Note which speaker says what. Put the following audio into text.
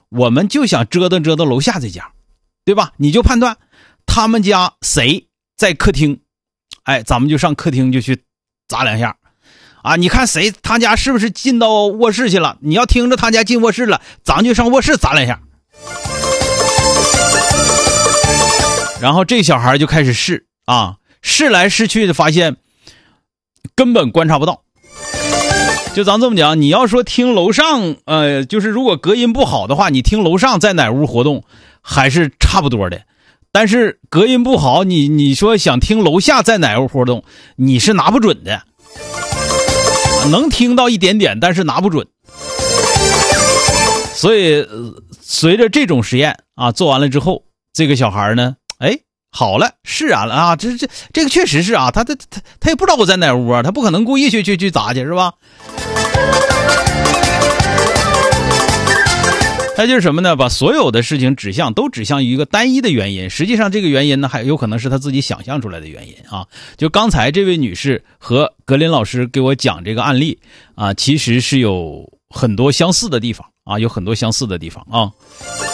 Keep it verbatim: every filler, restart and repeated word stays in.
Speaker 1: 我们就想折腾折腾楼下这家，对吧？你就判断他们家谁在客厅，哎，咱们就上客厅就去砸两下啊！你看谁他家是不是进到卧室去了？你要听着他家进卧室了，咱就上卧室砸两下。然后这小孩就开始试啊，试来试去的发现根本观察不到。就咱这么讲，你要说听楼上，呃，就是如果隔音不好的话，你听楼上在哪屋活动还是差不多的。但是隔音不好，你你说想听楼下在哪屋活动，你是拿不准的，能听到一点点，但是拿不准。所以、呃、随着这种实验啊做完了之后，这个小孩呢，哎，好了，释然了啊，这这这个确实是啊，他他他他也不知道我在哪屋啊，他不可能故意去去去砸去，是吧？那就是什么呢？把所有的事情指向都指向于一个单一的原因，实际上这个原因呢，还有可能是他自己想象出来的原因啊。就刚才这位女士和格林老师给我讲这个案例啊，其实是有很多相似的地方啊，有很多相似的地方啊。